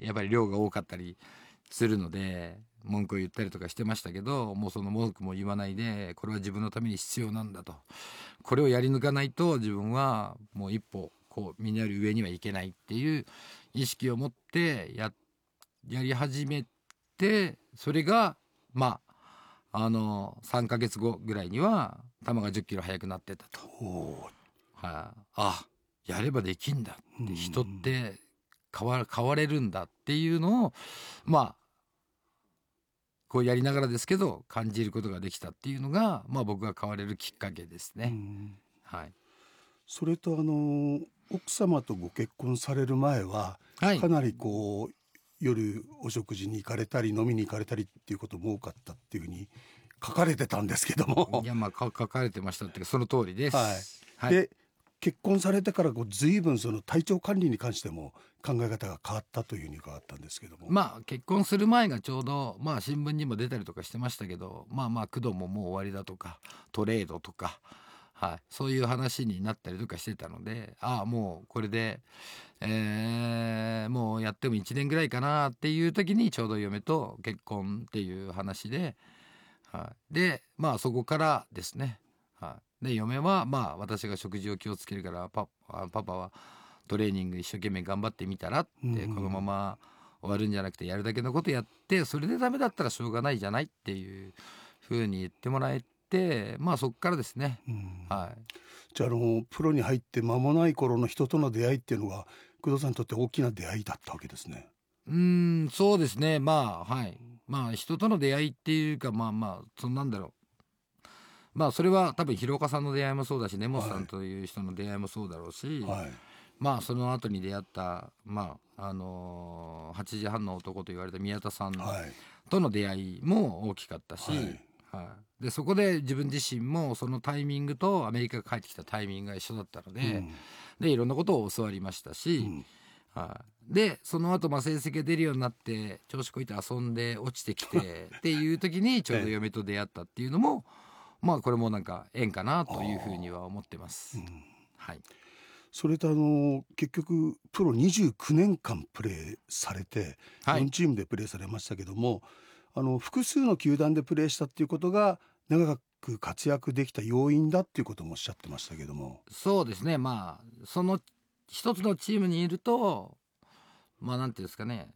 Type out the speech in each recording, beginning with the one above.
やっぱり量が多かったりするので文句を言ったりとかしてましたけど、もうその文句も言わないで、これは自分のために必要なんだと、これをやり抜かないと自分はもう一歩こうみんなより上にはいけないっていう意識を持ってやり始めて、それが3ヶ月後ぐらいには球が10キロ速くなってたと。あ、やればできんだって、人って変われるんだっていうのをこうやりながらですけど感じることができたっていうのが、僕が変われるきっかけですね。はい。 それと奥様とご結婚される前は、 はい、 かなりこう夜お食事に行かれたり飲みに行かれたりっていうことも多かったっていうふうに書かれてたんですけどもいや書かれてましたっていうかその通りです。 はい、で結婚されてから随分その体調管理に関しても考え方が変わったというふうに伺ったんですけども、 結婚する前がちょうど新聞にも出たりとかしてましたけど、工藤ももう終わりだとかトレードとか、そういう話になったりとかしてたので、もうこれで、もうやっても1年ぐらいかなっていう時にちょうど嫁と結婚っていう話で、でそこからですね、で嫁は私が食事を気をつけるからパパはトレーニング一生懸命頑張ってみたらって、このまま終わるんじゃなくてやるだけのことやって、それでダメだったらしょうがないじゃないっていうふうに言ってもらえて、そっからですね。 じゃあプロに入って間もない頃の人との出会いっていうのが工藤さんにとって大きな出会いだったわけですね。 そうですね。人との出会いっていうかそんなんだろう、それは多分広岡さんの出会いもそうだし、根本さんという人の出会いもそうだろうし、その後に出会った8時半の男と言われた宮田さんとの出会いも大きかったし、でそこで自分自身もそのタイミングとアメリカが帰ってきたタイミングが一緒だったので、でいろんなことを教わりましたし、でその後成績が出るようになって調子こいて遊んで落ちてきてっていう時にちょうど嫁と出会ったっていうのもこれもなんか縁かなというふうには思ってます。 それと結局プロ29年間プレーされて、4チームでプレーされましたけども、複数の球団でプレーしたっていうことが長く活躍できた要因だっていうこともおっしゃってましたけども。 そうですね。その一つのチームにいるとなんていうんですかね、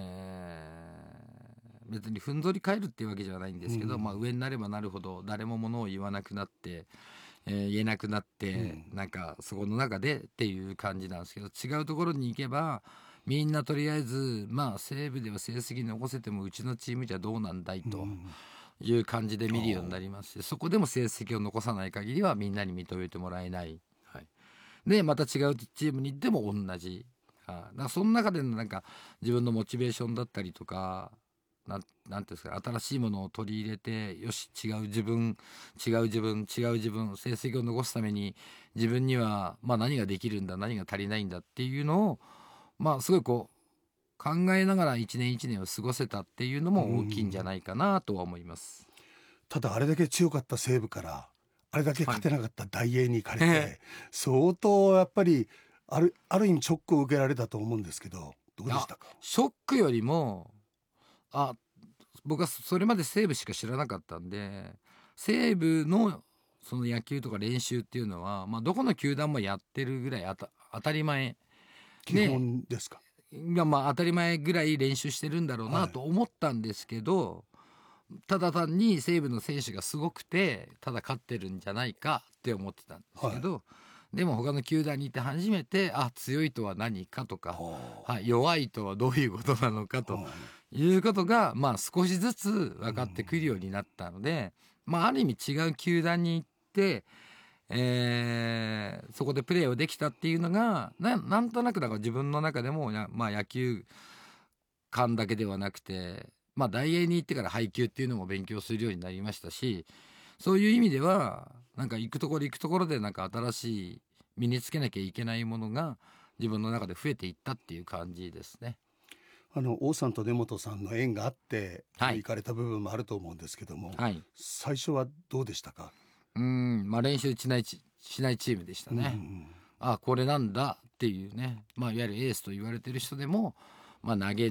別にふんぞり返るっていうわけじゃないんですけど、上になればなるほど誰も物を言わなくなって、言えなくなって、なんかそこの中でっていう感じなんですけど、違うところに行けばみんなとりあえず西武では成績残せてもうちのチームじゃどうなんだいという感じで見るようになりますし、そこでも成績を残さない限りはみんなに認めてもらえない、でまた違うチームに行っても同じ、だからその中でのなんか自分のモチベーションだったりとか、なんていうんですか、新しいものを取り入れて、よし違う自分成績を残すために自分には何ができるんだ、何が足りないんだっていうのをすごいこう考えながら一年一年を過ごせたっていうのも大きいんじゃないかなとは思います。 ただあれだけ強かった西武からあれだけ勝てなかった大英に行かれて、相当やっぱりある意味ショックを受けられたと思うんですけど、どうでしたか？ ショックよりも僕はそれまで西武しか知らなかったんで、西武のその野球とか練習っていうのは、どこの球団もやってるぐらい当たり前、 基本ですか？ 当たり前ぐらい練習してるんだろうなと思ったんですけど、ただ単に西武の選手がすごくてただ勝ってるんじゃないかって思ってたんですけど、でも他の球団に行って初めて強いとは何かとか、弱いとはどういうことなのかということが少しずつ分かってくるようになったので、ある意味違う球団に行って、そこでプレーをできたっていうのがなんとなくだから自分の中でも野球観だけではなくて、大英に行ってから配球っていうのも勉強するようになりましたし、そういう意味ではなんか行くところでなんか新しい身につけなきゃいけないものが自分の中で増えていったっていう感じですね。 王さんと根本さんの縁があって行かれた部分もあると思うんですけども、最初はどうでしたか？ 練習しないチームでしたね。これなんだっていうね、いわゆるエースと言われてる人でも投げ